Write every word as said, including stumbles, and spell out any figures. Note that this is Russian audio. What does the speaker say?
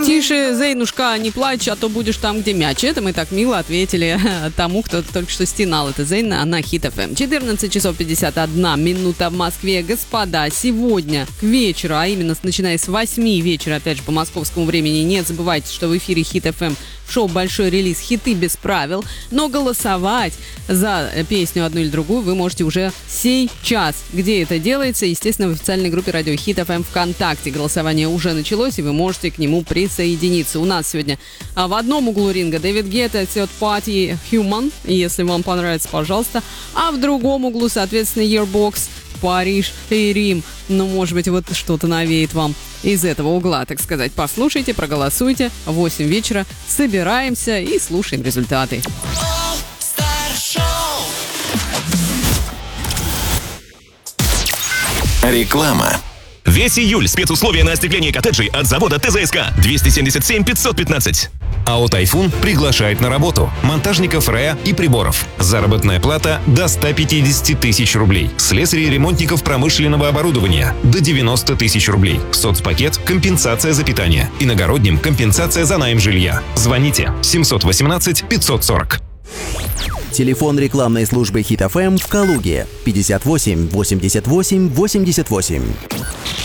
Тише, Зейнушка, не плачь, а то будешь там, где мяч. Это мы так мило ответили тому, кто только что стенал. Это Зейн, а на Хит эф эм. четырнадцать часов пятьдесят одна минута в Москве. Господа, сегодня к вечеру, а именно начиная с восьми вечера, опять же, по московскому времени, не забывайте, что в эфире Хит эф эм шоу «Большой релиз. Хиты без правил». Но голосовать за песню одну или другую вы можете уже сейчас. Где это делается? Естественно, в официальной группе радио Хит эф эм ВКонтакте. Голосование уже началось, и вы можете к нему присоединиться. У нас сегодня а, в одном углу ринга Дэвид Гетта, Third Party Human. Если вам понравится, пожалуйста. А в другом углу, соответственно, Yearbox, Париж и Рим. Ну, может быть, вот что-то навеет вам из этого угла, так сказать. Послушайте, проголосуйте. В восемь вечера собираемся и слушаем результаты. Реклама. Весь июль спецусловия на остекление коттеджей от завода ТЗСК двести семьдесят семь пятьсот пятнадцать. АО «Тайфун» приглашает на работу монтажников РЭА и приборов. Заработная плата до ста пятидесяти тысяч рублей. Слесарей и ремонтников промышленного оборудования до девяноста тысяч рублей. Соцпакет – компенсация за питание. Иногородним – компенсация за найм жилья. Звоните семьсот восемнадцать пятьсот сорок. Телефон рекламной службы Хит эф эм в Калуге пятьдесят восемь восемьдесят восемь восемьдесят восемь.